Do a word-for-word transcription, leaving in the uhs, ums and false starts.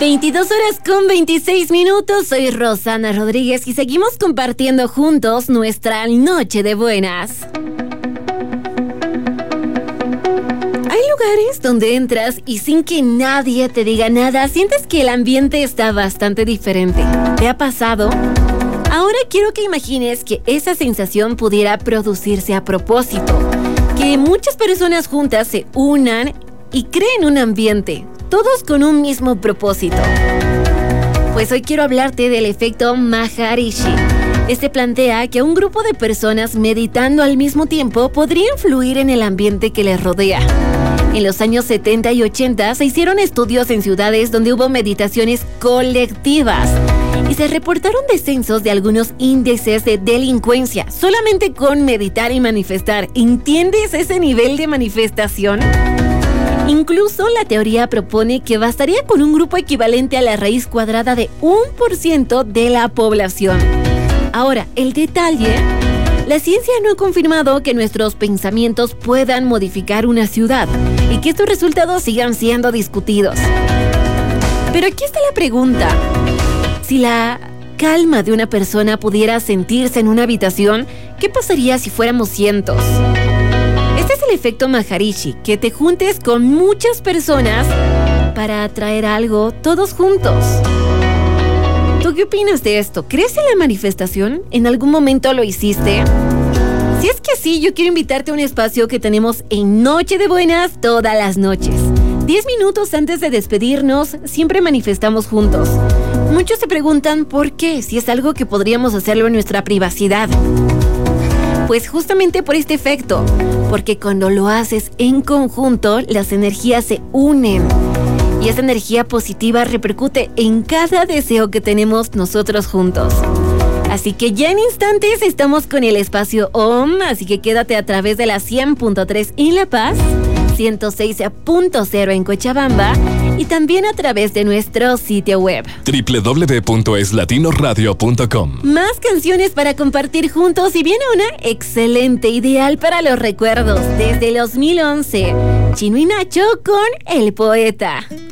veintidós horas con veintiséis minutos, soy Rosana Rodríguez y seguimos compartiendo juntos nuestra noche de buenas. Hay lugares donde entras y sin que nadie te diga nada, sientes que el ambiente está bastante diferente. ¿Te ha pasado? Ahora quiero que imagines que esa sensación pudiera producirse a propósito, que muchas personas juntas se unan y creen un ambiente, todos con un mismo propósito. Pues hoy quiero hablarte del efecto Maharishi. Este plantea que un grupo de personas meditando al mismo tiempo podría influir en el ambiente que les rodea. En los años setenta y ochenta se hicieron estudios en ciudades donde hubo meditaciones colectivas y se reportaron descensos de algunos índices de delincuencia solamente con meditar y manifestar. ¿Entiendes ese nivel de manifestación? Incluso la teoría propone que bastaría con un grupo equivalente a la raíz cuadrada de un por ciento de la población. Ahora, el detalle: la ciencia no ha confirmado que nuestros pensamientos puedan modificar una ciudad y que estos resultados sigan siendo discutidos. Pero aquí está la pregunta: si la calma de una persona pudiera sentirse en una habitación, ¿qué pasaría si fuéramos cientos? Este es el efecto Maharishi, que te juntes con muchas personas para atraer algo todos juntos. ¿Tú qué opinas de esto? ¿Crees en la manifestación? ¿En algún momento lo hiciste? Si es que sí, yo quiero invitarte a un espacio que tenemos en Noche de Buenas todas las noches. Diez minutos antes de despedirnos, siempre manifestamos juntos. Muchos se preguntan por qué, si es algo que podríamos hacerlo en nuestra privacidad. Pues justamente por este efecto, porque cuando lo haces en conjunto, las energías se unen. Y esa energía positiva repercute en cada deseo que tenemos nosotros juntos. Así que ya en instantes estamos con el espacio O M, así que quédate a través de la cien punto tres en La Paz, ciento seis punto cero en Cochabamba y también a través de nuestro sitio web doble u doble u doble u punto es latino radio punto com. Más canciones para compartir juntos y viene una excelente, ideal para los recuerdos. Desde el dos mil once, Chino y Nacho con El Poeta.